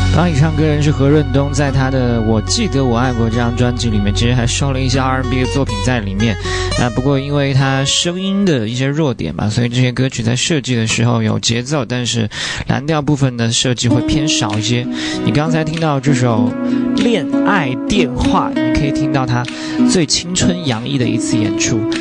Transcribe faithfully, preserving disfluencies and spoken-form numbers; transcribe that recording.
帮你唱歌人是何润东，在他的《我记得我爱过》这张专辑里面，其实还收了一些 R and B 的作品在里面。啊，不过因为他声音的一些弱点嘛，所以这些歌曲在设计的时候有节奏，但是蓝调部分的设计会偏少一些。你刚才听到这首《恋爱电话》，你可以听到他最青春洋溢的一次演出。